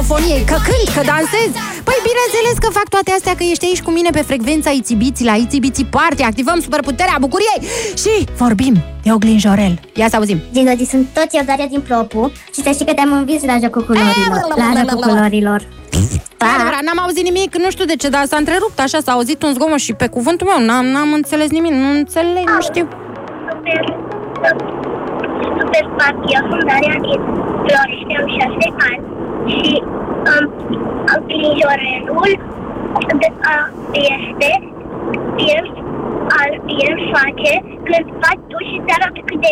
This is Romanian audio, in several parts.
cacofoniei, că cânt, că dansez. Păi bineînțeles că fac toate astea, că ești aici cu mine pe frecvența Itibiții, la Itibiții Party. Activăm superputerea bucuriei și vorbim de oglinjorel. Ia să auzim. Ginodi, sunt tot eu, Daria din Plopu. Și să știi că te-am învins la jocul culorilor. La jocul culorilor. N-am auzit nimic, nu știu de ce, dar s-a întrerupt așa, s-a auzit un zgomot și pe cuvântul meu n-am înțeles nimic, nu înțeleg, nu știu. Super party, eu sunt Daria din Florești, am 6 ani și oglinjorelul este el face când faci tu și îți arată cât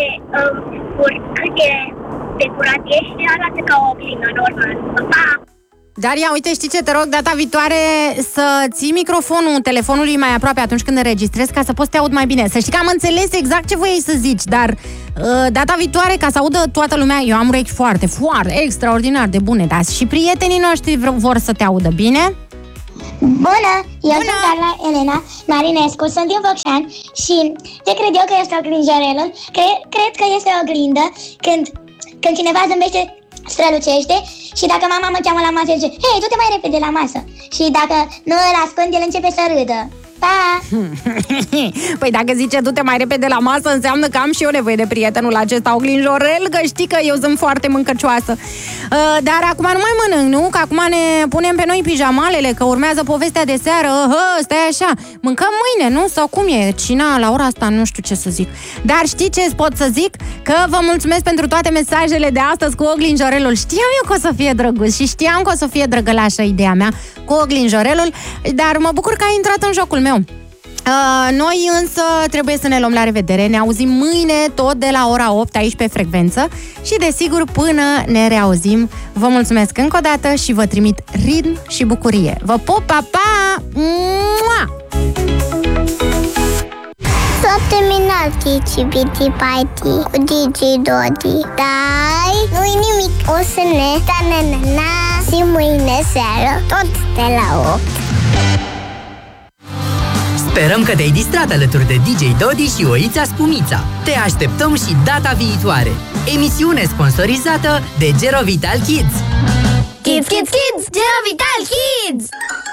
de curat ești și arată ca o oglindă normal. Pa! Daria, uite, știi ce, te rog, data viitoare să ții microfonul telefonului mai aproape atunci când înregistrezi, ca să poți să te aud mai bine. Să știi că am înțeles exact ce voiai să zici, dar data viitoare, ca să audă toată lumea, eu am urechi foarte, foarte, extraordinar de bune, dar și prietenii noștri vor să te audă, bine? Bună! Eu sunt Carla Elena Marinescu, sunt din Focșani și ce cred eu că este oglinjorelul? Cred că este o oglindă când cineva zâmbește, strălucește și dacă mama mă cheamă la masă, zice: hei, du-te mai repede la masă. Și dacă nu îl ascund, el începe să râdă. Pa! Păi dacă zice du-te mai repede la masă, înseamnă că am și eu nevoie de prietenul acesta oglinjorel, că știi că eu sunt foarte mâncăcioasă. Dar acum nu mai mănânc, nu? Că acum ne punem pe noi pijamalele, că urmează povestea de seară. Stai așa, mâncăm mâine, nu? Sau cum e? Cina la ora asta, nu știu ce să zic. Dar știi ce pot să zic? Că vă mulțumesc pentru toate mesajele de astăzi cu oglinjorelul. Știam eu că o să fie drăguț și știam că o să fie drăgălașă ideea mea cu oglinjorelul, dar mă bucur că ai intrat în jocul meu. Noi însă trebuie să ne luăm la revedere. Ne auzim mâine tot de la ora 8 aici pe frecvență și desigur până ne reauzim vă mulțumesc încă o dată și vă trimit ritm și bucurie. Vă pup, pa, pa! Mua! S-a terminat Iti Party cu DJ Dodi. Dar nu-i nimic, o să ne ta-na-na-na și mâine seară tot de la 8. Sperăm că te-ai distrat alături de DJ Dodi și Oița Spumița. Te așteptăm și data viitoare. Emisiune sponsorizată de Gero Vital Kids. Kids, Kids, Kids! Gero Vital Kids!